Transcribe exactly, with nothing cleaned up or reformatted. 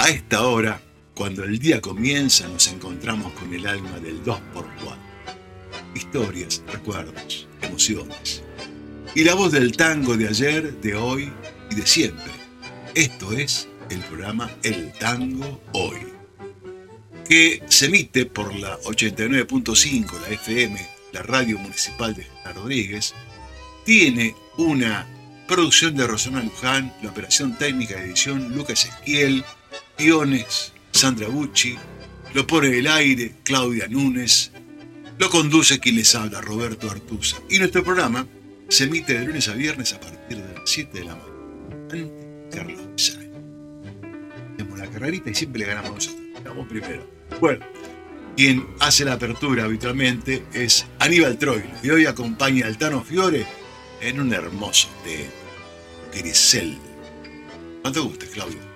A esta hora, cuando el día comienza, nos encontramos con el alma del dos por cuatro. Historias, recuerdos, emociones. Y la voz del tango de ayer, de hoy y de siempre. Esto es el programa El Tango Hoy, que se emite por la ochenta y nueve punto cinco, la F M, la radio municipal de General Rodríguez. Tiene una producción de Rosana Luján, la operación técnica de edición Lucas Esquiel, guiones Sandra Bucci, lo pone en el aire Claudia Núñez, lo conduce quien les habla, Roberto Artuza. Y nuestro programa se emite de lunes a viernes a partir de las siete de la mañana. Ante Carlos Besay. Tenemos la carrerita y siempre le ganamos nosotros. Vamos primero. Bueno, quien hace la apertura habitualmente es Aníbal Troilo, y hoy acompaña al Tano Fiore en un hermoso tema, Grisel. ¿No te gusta, Claudio?